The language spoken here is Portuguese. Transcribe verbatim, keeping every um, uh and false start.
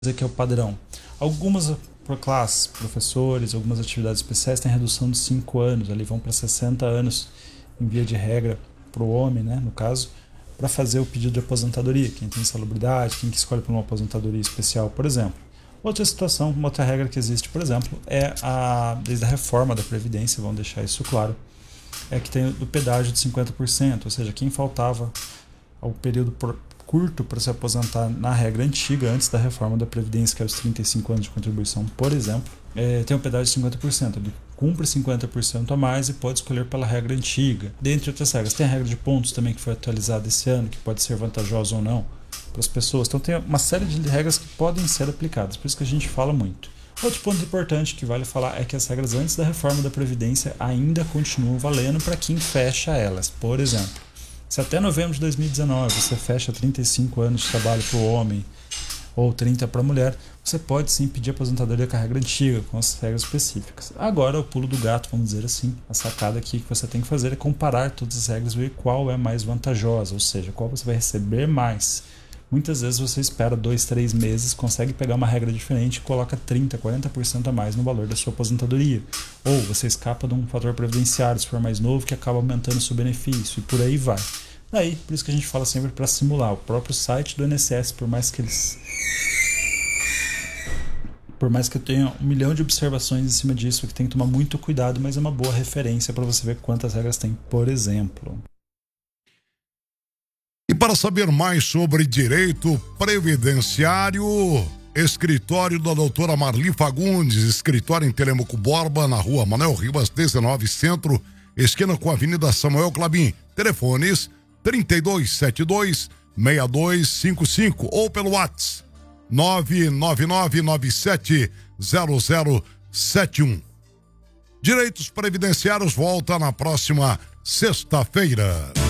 que é o padrão. Algumas classes, professores, algumas atividades especiais têm redução de cinco anos, ali vão para sessenta anos em via de regra para o homem, né, no caso, para fazer o pedido de aposentadoria, quem tem insalubridade, quem que escolhe para uma aposentadoria especial, por exemplo. Outra situação, uma outra regra que existe, por exemplo, é a, desde a reforma da Previdência, vamos deixar isso claro, é que tem o pedágio de cinquenta por cento, ou seja, quem faltava ao período por, curto para se aposentar na regra antiga, antes da reforma da Previdência, que é os trinta e cinco anos de contribuição, por exemplo, é, tem um pedágio de cinquenta por cento. Ele cumpre cinquenta por cento a mais e pode escolher pela regra antiga. Dentre outras regras, tem a regra de pontos também que foi atualizada esse ano, que pode ser vantajosa ou não para as pessoas. Então tem uma série de regras que podem ser aplicadas, por isso que a gente fala muito. Outro ponto importante que vale falar é que as regras antes da reforma da Previdência ainda continuam valendo para quem fecha elas. Por exemplo, se até novembro de dois mil e dezenove você fecha trinta e cinco anos de trabalho para o homem ou trinta para a mulher, você pode sim pedir aposentadoria com a regra antiga, com as regras específicas. Agora, o pulo do gato, vamos dizer assim, a sacada aqui que você tem que fazer é comparar todas as regras e ver qual é mais vantajosa, ou seja, qual você vai receber mais. Muitas vezes você espera dois, três meses, consegue pegar uma regra diferente e coloca trinta, quarenta por cento a mais no valor da sua aposentadoria. Ou você escapa de um fator previdenciário, se for mais novo, que acaba aumentando o seu benefício e por aí vai. Daí, por isso que a gente fala sempre para simular. O próprio site do I N S S, por mais que eles... Por mais que eu tenha um milhão de observações em cima disso, que tem que tomar muito cuidado, mas é uma boa referência para você ver quantas regras tem, por exemplo. E para saber mais sobre direito previdenciário, escritório da doutora Marli Fagundes, escritório em Telemaco Borba, na rua Manuel Ribas, dezenove, Centro, esquina com a Avenida Samuel Clabin. Telefones trinta e dois setenta e dois, sessenta e dois cinquenta e cinco ou pelo WhatsApp nove nove nove nove sete zero zero sete um. Direitos Previdenciários volta na próxima sexta-feira.